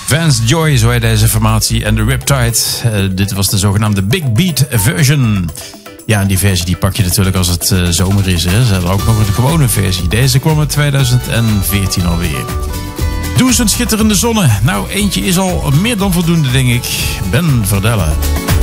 Vance Joy, zo heet deze formatie. En de Riptide. Dit was de zogenaamde Big Beat version. Ja, en die versie die pak je natuurlijk als het zomer is. Hè. Ze hadden ook nog een gewone versie. Deze kwam in 2014 alweer. Doe eens een schitterende zonne. Nou, eentje is al meer dan voldoende, denk ik. Ben Verdelle.